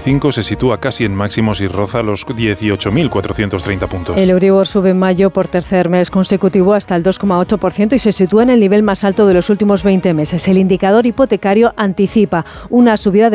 2025 se sitúa casi en máximos y roza los 18.430 puntos. El Euribor sube en mayo por tercer mes consecutivo hasta el 2,8% y se sitúa en el nivel más alto de los últimos 20 meses. El indicador hipotecario anticipa una subida de